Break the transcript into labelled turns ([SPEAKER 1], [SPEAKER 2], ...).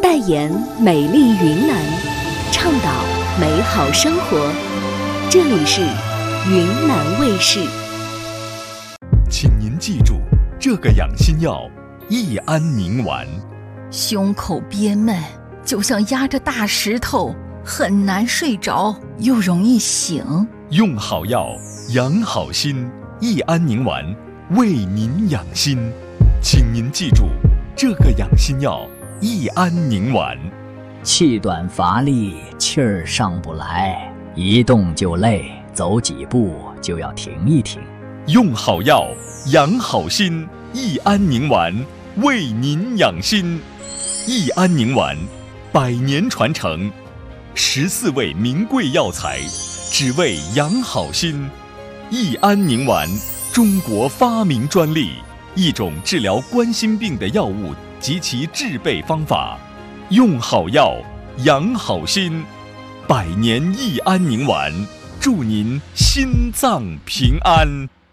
[SPEAKER 1] 代言美丽云南，倡导美好生活。这里是云南卫视。
[SPEAKER 2] 请您记住，这个养心药益安宁丸。
[SPEAKER 3] 胸口憋闷，就像压着大石头，很难睡着，又容易醒。
[SPEAKER 2] 用好药，养好心，益安宁丸为您养心。请您记住，这个养心药益安宁丸。
[SPEAKER 4] 气短乏力，气儿上不来，一动就累，走几步就要停一停。
[SPEAKER 2] 用好药，养好心，益安宁丸为您养心。益安宁丸100年传承，14味名贵药材，只为养好心。益安宁丸，中国发明专利，一种治疗冠心病的药物及其制备方法。用好药，养好心，100年益安宁丸，祝您心脏平安。